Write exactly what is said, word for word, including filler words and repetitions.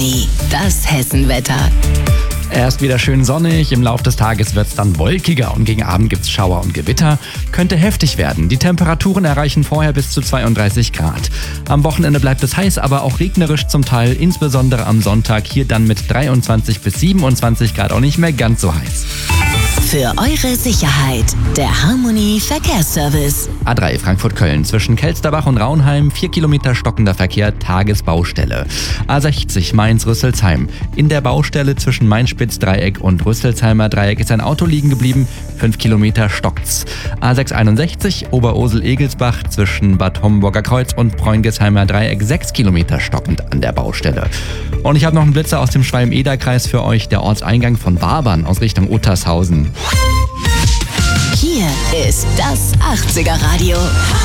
Harmony, das Hessenwetter. Erst wieder schön sonnig, im Laufe des Tages wird es dann wolkiger und gegen Abend gibt es Schauer und Gewitter. Könnte heftig werden. Die Temperaturen erreichen vorher bis zu zweiunddreißig Grad. Am Wochenende bleibt es heiß, aber auch regnerisch zum Teil, insbesondere am Sonntag hier dann mit dreiundzwanzig bis siebenundzwanzig Grad auch nicht mehr ganz so heiß. Für eure Sicherheit, der Harmony Verkehrsservice. A drei Frankfurt-Köln zwischen Kelsterbach und Raunheim, vier Kilometer stockender Verkehr, Tagesbaustelle. A sechzig Mainz-Rüsselsheim. In der Baustelle zwischen Mainz-Spitz-Dreieck und Rüsselsheimer Dreieck ist ein Auto liegen geblieben, fünf Kilometer stockt's. A sechshunderteinundsechzig Oberursel-Egelsbach zwischen Bad Homburger Kreuz und Preungesheimer Dreieck, sechs Kilometer stockend an der Baustelle. Und ich habe noch einen Blitzer aus dem Schwalm-Eder-Kreis für euch, der Ortseingang von Wabern aus Richtung Uttershausen. Hier ist das achtziger Radio.